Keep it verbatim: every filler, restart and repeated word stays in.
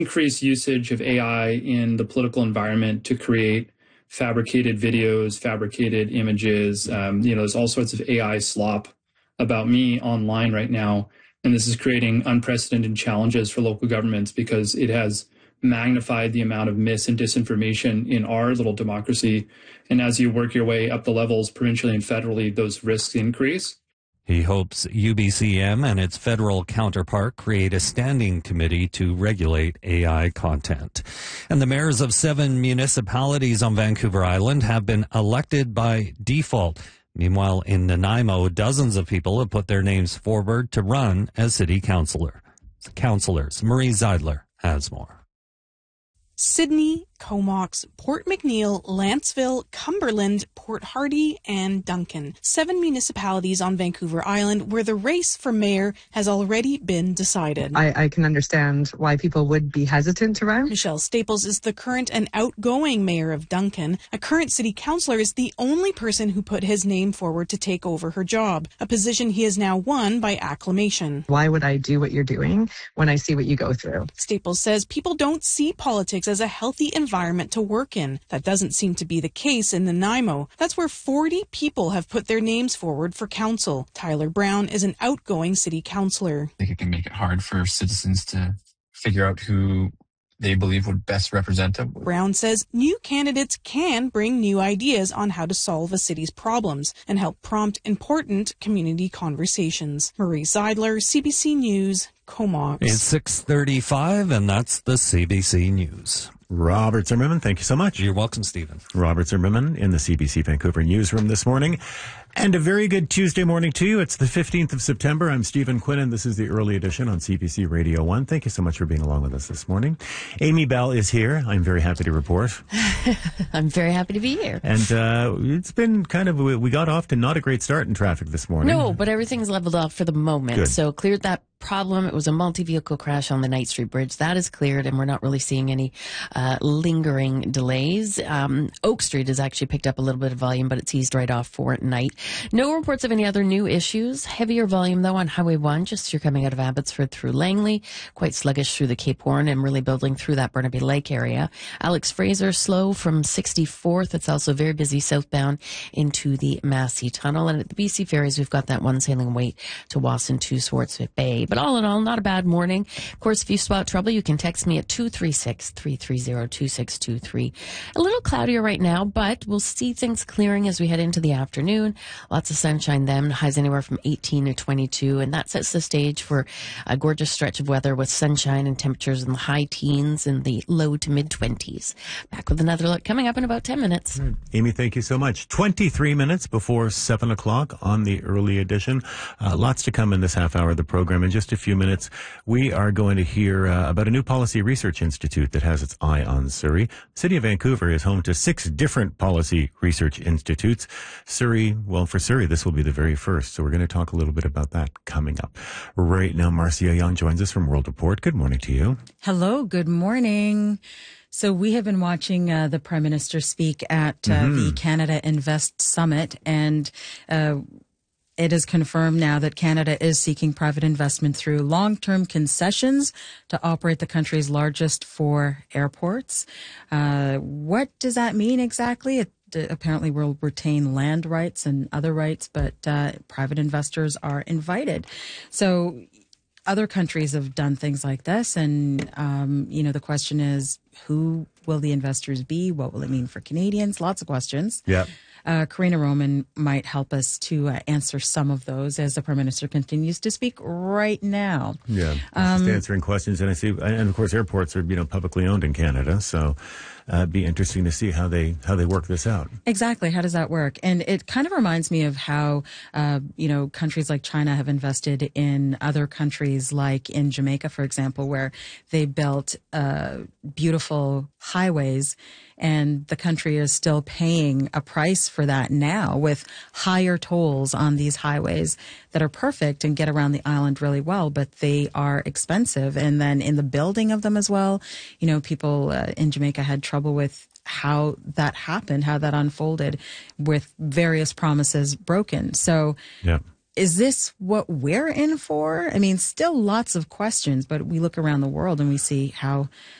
increased usage of A I in the political environment to create fabricated videos, fabricated images. Um, you know, there's all sorts of A I slop about me online right now. And this is creating unprecedented challenges for local governments because it has magnified the amount of mis and disinformation in our little democracy. And as you work your way up the levels, provincially and federally, those risks increase. He hopes U B C M and its federal counterpart create a standing committee to regulate A I content. And the mayors of seven municipalities on Vancouver Island have been elected by default. Meanwhile, in Nanaimo, dozens of people have put their names forward to run as city councillor. councillors. Marie Zeidler has more. Sydney, Comox, Port McNeill, Lanceville, Cumberland, Port Hardy, and Duncan. Seven municipalities on Vancouver Island where the race for mayor has already been decided. I, I can understand why people would be hesitant to run. Michelle Staples is the current and outgoing mayor of Duncan. A current city councillor is the only person who put his name forward to take over her job, a position he has now won by acclamation. Why would I do what you're doing when I see what you go through? Staples says people don't see politics as a healthy environment to work in. That doesn't seem to be the case in Nanaimo. That's where forty people have put their names forward for council. Tyler Brown is an outgoing city councillor. I think it can make it hard for citizens to figure out who they believe would best represent them. Brown says new candidates can bring new ideas on how to solve a city's problems and help prompt important community conversations. Marie Zeidler, C B C News, Comox. It's six thirty-five, and that's the C B C News. Robert Zimmerman, thank you so much. You're welcome, Stephen. Robert Zimmerman in the C B C Vancouver newsroom this morning. And a very good Tuesday morning to you. It's the fifteenth of September. I'm Stephen Quinn, and this is the early edition on C B C Radio one. Thank you so much for being along with us this morning. Amy Bell is here. I'm very happy to report. I'm very happy to be here. And uh, it's been kind of, we got off to not a great start in traffic this morning. No, but everything's leveled off for the moment. Good. So cleared that problem. It was a multi-vehicle crash on the Knight Street Bridge. That is cleared, and we're not really seeing any uh, lingering delays. Um, Oak Street has actually picked up a little bit of volume, but it's eased right off for Knight. No reports of any other new issues. Heavier volume, though, on Highway one, just as you're coming out of Abbotsford through Langley. Quite sluggish through the Cape Horn and really building through that Burnaby Lake area. Alex Fraser, slow from sixty-fourth. It's also very busy southbound into the Massey Tunnel. And at the B C Ferries, we've got that one sailing wait to Wasson to Swartsmith Bay. But all in all, not a bad morning. Of course, if you spot trouble, you can text me at two three six, three three zero, two six two three. A little cloudier right now, but we'll see things clearing as we head into the afternoon. Lots of sunshine then, highs anywhere from eighteen to twenty-two, and that sets the stage for a gorgeous stretch of weather with sunshine and temperatures in the high teens and the low to mid-twenties. Back with another look coming up in about ten minutes. Right. Amy, thank you so much. twenty-three minutes before seven o'clock on the early edition. Uh, lots to come in this half hour of the program. In just a few minutes, we are going to hear uh, about a new policy research institute that has its eye on Surrey. The City of Vancouver is home to six different policy research institutes. Surrey, well, for Surrey, this will be the very first. So we're going to talk a little bit about that coming up. Right now, Marcia Young joins us from World Report. Good morning to you. Hello, good morning. So we have been watching uh, the Prime Minister speak at uh, mm-hmm. the Canada Invest Summit, and uh, it is confirmed now that Canada is seeking private investment through long-term concessions to operate the country's largest four airports. Uh, what does that mean exactly? It apparently will retain land rights and other rights, but uh, private investors are invited. So other countries have done things like this, and, um, you know, the question is, who will the investors be? What will it mean for Canadians? Lots of questions. Yeah. Uh, Karina Roman might help us to uh, answer some of those as the Prime Minister continues to speak right now. Yeah, Um, just answering questions. And I see, and of course, airports are, you know, publicly owned in Canada. So uh, it'd be interesting to see how they, how they work this out. Exactly. How does that work? And it kind of reminds me of how, uh, you know, countries like China have invested in other countries, like in Jamaica, for example, where they built uh, beautiful highways, and the country is still paying a price for that now with higher tolls on these highways that are perfect and get around the island really well, but they are expensive. And then in the building of them as well, you know, people uh, in Jamaica had trouble with how that happened, how that unfolded with various promises broken. So yeah. is this what we're in for? I mean, still lots of questions, but we look around the world and we see how